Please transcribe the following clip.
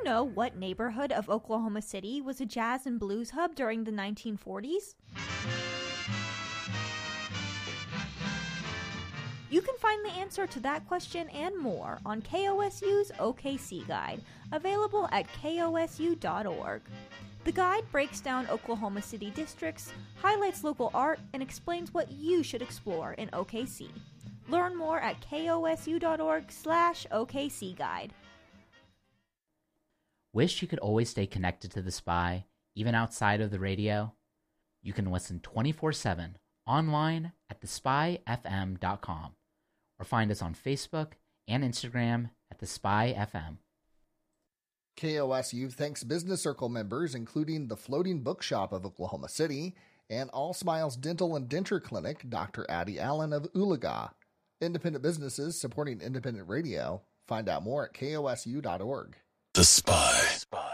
know what neighborhood of Oklahoma City was a jazz and blues hub during the 1940s? You can find the answer to that question and more on KOSU's OKC Guide, available at kosu.org. The guide breaks down Oklahoma City districts, highlights local art, and explains what you should explore in OKC. Learn more at kosu.org/OKC Guide. Wish you could always stay connected to The Spy, even outside of the radio? You can listen 24/7 online at thespyfm.com or find us on Facebook and Instagram at The Spy FM. KOSU thanks Business Circle members, including the Floating Bookshop of Oklahoma City and All Smiles Dental and Denture Clinic, Dr. Addie Allen of Oologah. Independent businesses supporting independent radio. Find out more at kosu.org. The Spy.